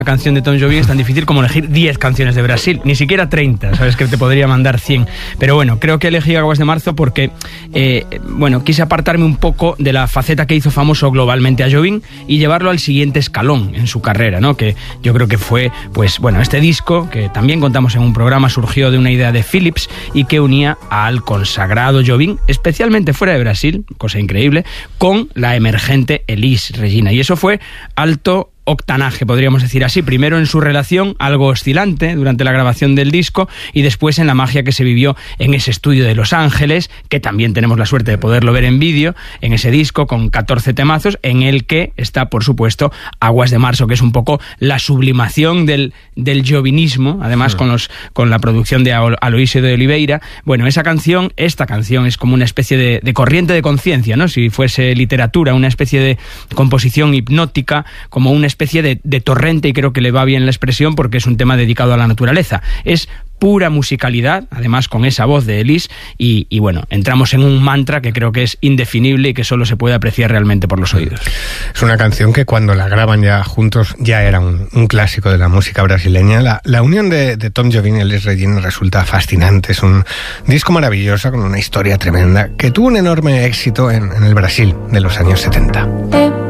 canción de Tom Jobim es tan difícil como elegir 10 canciones de Brasil, ni siquiera 30, sabes que te podría mandar 100, pero bueno, creo que elegí Aguas de Marzo porque quise apartarme un poco de la faceta que hizo famoso globalmente a Jobim y llevarlo al siguiente escalón en su carrera, ¿no? Que yo creo que fue, este disco, que también contamos en un programa, surgió de una idea de Philips y que unía al consagrado Jobim, especialmente fuera de Brasil, cosa increíble, con la emergente Elis Regina, y eso fue alto octanaje, podríamos decir así, primero en su relación algo oscilante durante la grabación del disco y después en la magia que se vivió en ese estudio de Los Ángeles, que también tenemos la suerte de poderlo ver en vídeo, en ese disco con 14 temazos, en el que está, por supuesto, Aguas de Marzo, que es un poco la sublimación del jovinismo, además con la producción de Aloísio de Oliveira. Bueno, esta canción es como una especie de corriente de conciencia, ¿no? Si fuese literatura, una especie de composición hipnótica, como una especie de torrente, y creo que le va bien la expresión porque es un tema dedicado a la naturaleza. Es pura musicalidad, además con esa voz de Elis, y bueno, entramos en un mantra que creo que es indefinible y que solo se puede apreciar realmente por los oídos. Es una canción que cuando la graban ya juntos ya era un clásico de la música brasileña. La unión de Tom Jobim y Elis Regina resulta fascinante. Es un disco maravilloso con una historia tremenda que tuvo un enorme éxito en el Brasil de los años 70.